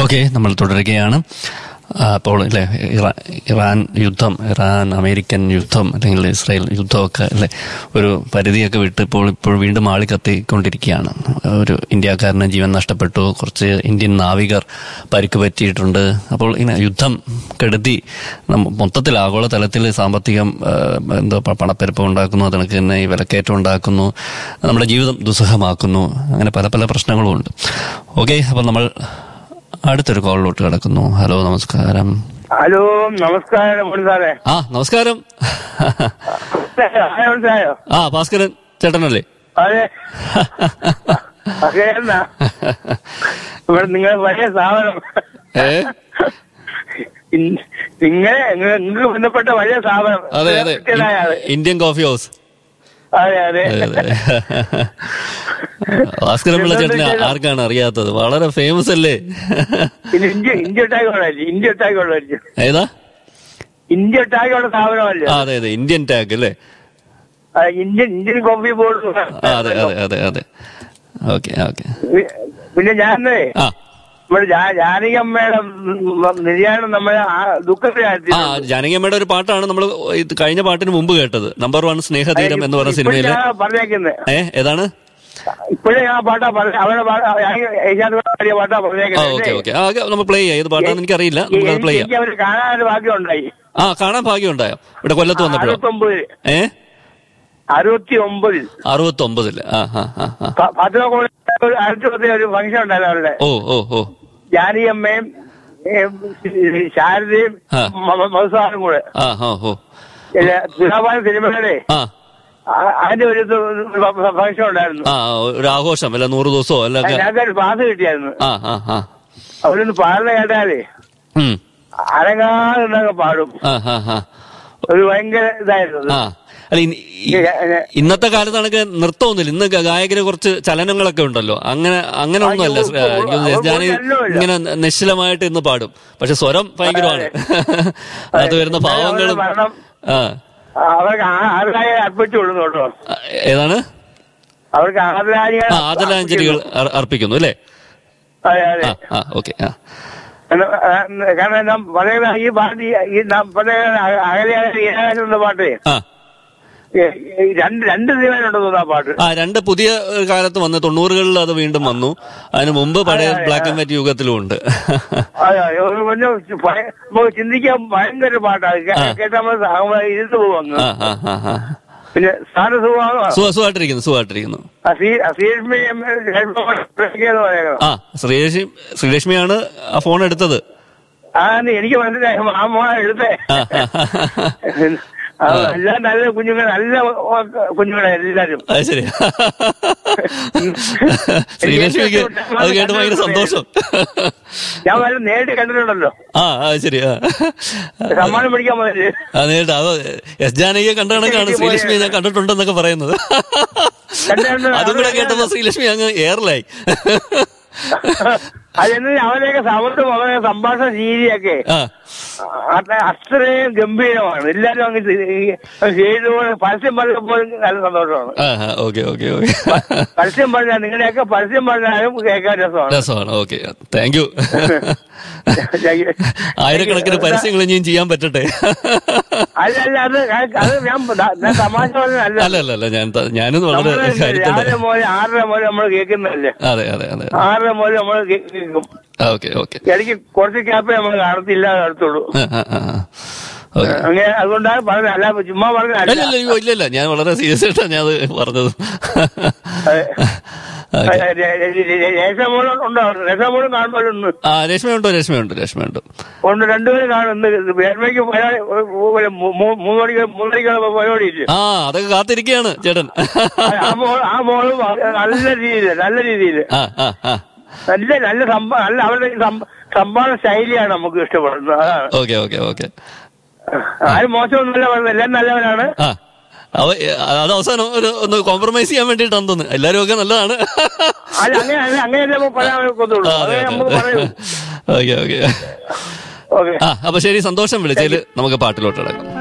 Okay, നമ്മൾ തുടരുകയാണ്. അപ്പോൾ അല്ലേ, ഇറാൻ യുദ്ധം, ഇറാൻ അമേരിക്കൻ യുദ്ധം അല്ലെങ്കിൽ ഇസ്രായേൽ യുദ്ധമൊക്കെ അല്ലേ ഒരു പരിധിയൊക്കെ വിട്ട് ഇപ്പോൾ വീണ്ടും ആളി കത്തിക്കൊണ്ടിരിക്കുകയാണ്. ഒരു ഇന്ത്യക്കാരന് ജീവൻ നഷ്ടപ്പെട്ടു, കുറച്ച് ഇന്ത്യൻ നാവികർ പരിക്ക് പറ്റിയിട്ടുണ്ട്. അപ്പോൾ ഇങ്ങനെ യുദ്ധം കെടുതി മൊത്തത്തിൽ ആഗോളതലത്തിൽ സാമ്പത്തികം പണപ്പെരുപ്പം ഉണ്ടാക്കുന്നു, അതിനൊക്കെ തന്നെ ഈ വിലക്കയറ്റം ഉണ്ടാക്കുന്നു, നമ്മുടെ ജീവിതം ദുസ്സഹമാക്കുന്നു. അങ്ങനെ പല പല പ്രശ്നങ്ങളും ഉണ്ട്. ഓക്കെ, അപ്പോൾ നമ്മൾ അടുത്തൊരു കോളിലോട്ട് കിടക്കുന്നു. ഹലോ, നമസ്കാരം. ഹലോ, നമസ്കാരം സാറേ. ആ, നമസ്കാരം. ഭാസ്കരൻ ചേട്ടനല്ലേ? അതെ, ഇവിടെ നിങ്ങൾ വലിയ സ്ഥാപനം, നിങ്ങൾക്ക് ബന്ധപ്പെട്ട വലിയ സ്ഥാപനം. അതെ അതെ, ഇന്ത്യൻ കോഫി ഹൗസ്. അതെ അതെ. ഭാസ്കരൻ പിള്ള ചേട്ടനെ ആർക്കാണ് അറിയാത്തത്? വളരെ ഫേമസ് അല്ലേ? ഇന്ത്യ ഒട്ടാക്കുള്ള ഏതാ? ഇന്ത്യ ഒട്ടാക്കുള്ള സ്ഥാപനമല്ലേ? അതെ അതെ, ഇന്ത്യൻ ടാഗ് അല്ലേ? Indian coffee board. അതെ അതെ അതെ അതെ. Okay okay. പിന്നെ ഞാൻ ഇവിടെ ജാനകിയമ്മയുടെ നിര്യാണം നമ്മളെ ദുഃഖത്തിലായിരുന്നു. ജാനകിയമ്മയുടെ ഒരു പാട്ടാണ് നമ്മൾ കഴിഞ്ഞ പാട്ടിന് മുമ്പ് കേട്ടത്, നമ്പർ 1 സ്നേഹതീരം എന്ന് പറഞ്ഞ സിനിമയിലെ. പറഞ്ഞേക്കുന്നത് ഏതാണ്? ഇപ്പോഴേ ആ പാട്ടാ അവരുടെ പാട്ടാ പറഞ്ഞേക്കുന്നത്. ഓക്കെ ഓക്കെ, നമ്മൾ പ്ലേ ചെയ്യാം. ഏത് പാട്ടാന്ന് എനിക്കറിയില്ല, നമുക്ക് പ്ലേ ചെയ്യാം. അവർ കാണാനൊരു ഭാഗ്യം ഉണ്ടായി. കാണാൻ ഭാഗ്യം ഉണ്ടായോ? ഇവിടെ കൊല്ലത്ത് വന്നപ്പോഴോ? 69. ഫാത്തിമ കോളേജിൽ അടുത്ത ഒരു ഫംഗ്ഷൻ ഉണ്ടായിരുന്നു അവരുടെ. ഓ ജാനകിയമ്മയും ശാരദയും മധുസാറും കൂടെ തുലാഭാരം സിനിമയുടെ അതിന്റെ ഒരു ഫംഗ്ഷൻ ഉണ്ടായിരുന്നു. ഒരു ആഘോഷം അല്ല, 100 ദിവസമോ അല്ല. ഞങ്ങൾക്ക് പാസ് കിട്ടിയായിരുന്നു. അവരൊന്ന് പാടുന്ന കേട്ടാലേ അരങ്ങാതെ പാടും. ഒരു ഭയങ്കര ഇതായിരുന്നു. അല്ല, ഇന്നത്തെ കാലത്ത് കണക്ക് നൃത്തമൊന്നുമില്ല. ഇന്ന് ഗായകര് കുറച്ച് ചലനങ്ങളൊക്കെ ഉണ്ടല്ലോ. അങ്ങനെ ഒന്നുമല്ല. ഞാൻ ഇങ്ങനെ നിശ്ചലമായിട്ട് ഇന്ന് പാടും, പക്ഷെ സ്വരം ഭയങ്കരമാണ്. അത് വരുന്ന ഭാവങ്ങളും. ഏതാണ്? അവർക്ക് ആദരാഞ്ജലികൾ അർപ്പിക്കുന്നു അല്ലേ? ഓക്കെ. കാരണം ഈ പാട്ട് അകലെ പാട്ടേ രണ്ട് സിനിമയിലുണ്ടെന്ന് തോന്നുന്നു ആ പാട്ട്. 2 പുതിയ കാലത്ത് വന്ന് 90കളിൽ അത് വീണ്ടും വന്നു. അതിന് മുമ്പ് പഴയ ബ്ലാക്ക് ആൻഡ് വൈറ്റ് യുഗത്തിലും ഉണ്ട്. നമുക്ക് ചിന്തിക്കാൻ ഭയങ്കര പാട്ടാണ്. കേട്ടാ നമ്മൾ ഇരുന്ന് പോകും. പിന്നെ സുഖമായിട്ടിരിക്കുന്നു. ശ്രീലക്ഷ്മിയാണ് ആ ഫോൺ എടുത്തത്. എനിക്ക് മനസ്സിലായി, ആ മോളെ എടുത്തേ. എല്ലാം നല്ല കുഞ്ഞുങ്ങൾ, നല്ല കുഞ്ഞുങ്ങളെ എല്ലാരും. ശരി, ശ്രീലക്ഷ്മിക്ക് അത് കേട്ട് ഭയങ്കര സന്തോഷം. ഞാൻ വല്ല നേരിട്ട് കണ്ടിട്ടുണ്ടല്ലോ. ശരി, സമ്മാനം പിടിക്കാൻ പോയത് നേരിട്ട്. അത് എസ് ജാനകിയെ കണ്ട കണക്കാണ് ശ്രീലക്ഷ്മിയെ ഞാൻ കണ്ടിട്ടുണ്ടെന്നൊക്കെ പറയുന്നത്. അതും കൂടെ കേട്ടപ്പോ ശ്രീലക്ഷ്മി അങ്ങ് എയറിലായി. അതെന്ന് അവരെയൊക്കെ സൗണ്ടും അവരുടെ സംഭാഷണ രീതിയൊക്കെ അത്രയും ഗംഭീരമാണ്. എല്ലാരും അങ്ങ് ചെയ്തുപോലെ പരസ്യം പറഞ്ഞപ്പോൾ നല്ല സന്തോഷമാണ്. പരസ്യം പറഞ്ഞാൽ നിങ്ങളുടെയൊക്കെ പരസ്യം പറഞ്ഞാലും കേൾക്കാൻ രസമാണ്. Okay, thank you. ആയിരക്കണക്കിന് പരസ്യങ്ങൾ ഇനിയും ചെയ്യാൻ പറ്റട്ടെ. അല്ല, അത് ഞാൻ തമാശ പറഞ്ഞല്ല. അല്ല, ഞാനും വളരെ 6:30 മുതൽ നമ്മൾ കേൾക്കുന്നതല്ലേ. 6:30 മുതൽ നമ്മൾ കേൾക്കും. ഇടയ്ക്ക് കുറച്ച് ക്യാപ്പേ നമ്മൾ കാണത്തില്ല, നടത്തുള്ളൂ. അങ്ങനെ അതുകൊണ്ടാണ് പറഞ്ഞത്, അല്ല ചുമ്മാ പറഞ്ഞല്ല. ഇല്ല, ഞാൻ വളരെ സീരിയസ് ആയിട്ടാണ് ഞാൻ അത് പറഞ്ഞത്. രേഷ്മോളും കാണുമ്പോഴുണ്ട്. രേഷ്മയുണ്ട്. രണ്ടുപേരും കാണുന്നു. രേഷ്മയ്ക്ക് 3 മണിക്കുള്ള പരിപാടിയില്ല. അതൊക്കെ കാത്തിരിക്കുകയാണ് ചേട്ടൻ. ആ മോളും നല്ല രീതിയിൽ നല്ല അവരുടെ സംഭാഷണ ശൈലിയാണ് നമുക്ക് ഇഷ്ടപ്പെടുന്നത്. അതാണ്. ആരും മോശമൊന്നുമല്ല പറയുന്നത്, എല്ലാം നല്ലവനാണ്. അത് അവസാനം ഒന്ന് കോംപ്രമൈസ് ചെയ്യാൻ വേണ്ടിയിട്ടാണ് തോന്നുന്നു. എല്ലാരും ഒക്കെ നല്ലതാണ്. അപ്പൊ ശരി, സന്തോഷം. വിളിച്ചതിൽ നമുക്ക് പാട്ടിലോട്ട് കിടക്കാം.